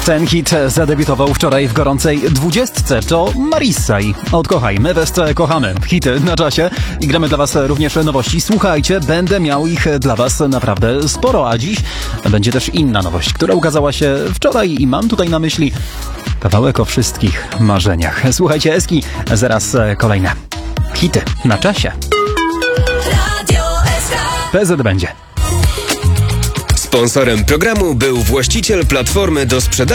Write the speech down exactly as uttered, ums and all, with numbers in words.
Ten hit zadebiutował wczoraj w gorącej dwudziestce. To Marissa i Odkochaj. My was kochamy. Hity na czasie i gramy dla was również nowości. Słuchajcie, będę miał ich dla was naprawdę sporo, a dziś będzie też inna nowość, która ukazała się wczoraj i mam tutaj na myśli kawałek o wszystkich marzeniach. Słuchajcie, Eski, zaraz kolejne hity na czasie. P Z będzie. Sponsorem programu był właściciel platformy do sprzedaży